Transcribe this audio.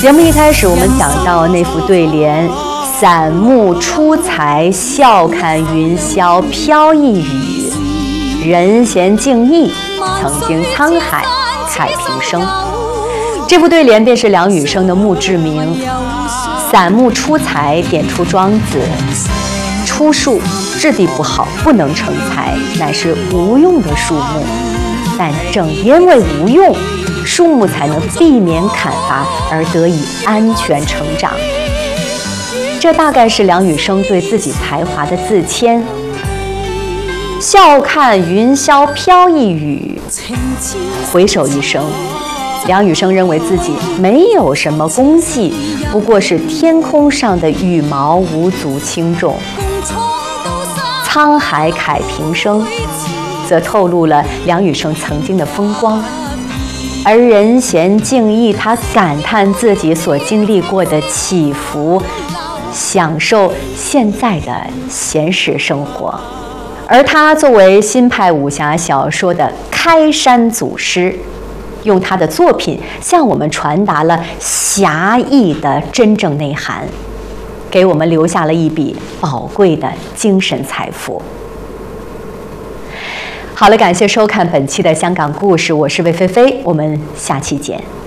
节目一开始，我们讲到那副对联：散目出才，笑看云霄飘逸雨。人闲静逸，曾经沧海慨平生。这副对联便是梁羽生的墓志铭。散目出才点出庄子：出树质地不好，不能成材，乃是无用的树木。但正因为无用，树木才能避免砍伐而得以安全成长。这大概是梁羽生对自己才华的自谦。笑看云霄飘逸雨，回首一生，梁羽生认为自己没有什么功绩，不过是天空上的羽毛无足轻重。沧海慨平生则透露了梁羽生曾经的风光，而人闲静逸，他感叹自己所经历过的起伏，享受现在的闲适生活。而他作为新派武侠小说的开山祖师，用他的作品向我们传达了侠义的真正内涵，给我们留下了一笔宝贵的精神财富。好了，感谢收看本期的香港故事，我是魏菲菲，我们下期见。